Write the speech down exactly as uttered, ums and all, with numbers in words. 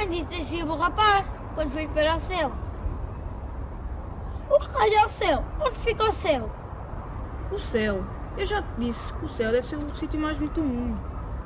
também disse assim ao rapaz, quando foi para o céu. O que raio é o céu? Onde fica o céu? O céu? Eu já te disse que o céu deve ser o sítio mais bonito do mundo.